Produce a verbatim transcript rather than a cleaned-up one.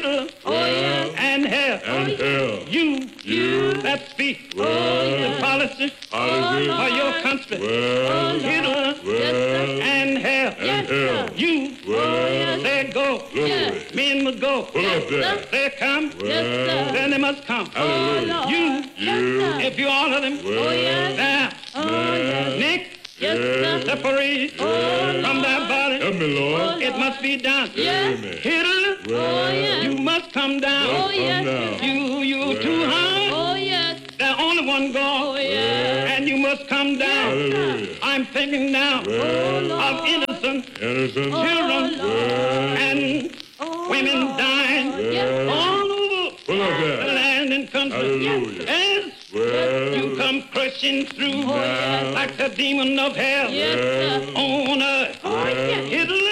Hitler. Oh, yes. And hell. And hell. You. You. That speak. Well. The policy. Policy. For your country. Well. Hitler. Well. And hell. And hell. You. Well. There go. Yes. Men must go. Pull up there. There come. Well. Then they must come. Hallelujah. You. You. If you honor them. Well. There. Yes. Nick. Yes. Separate from that body. Help me, Lord. It must be done. Amen. Hitler. Well. You must come down. Well, come down. You, you Well. too high. Oh, yes. There's only one God. Oh, yes. And you must come down. Hallelujah. I'm thinking now Well. of innocent Innocent. children Well. and women dying Well. all over Pull up the there. land and country. Hallelujah. Yes. Well. You come crushing through yes. like the demon of hell Yes, sir. on earth. Well. Hitler.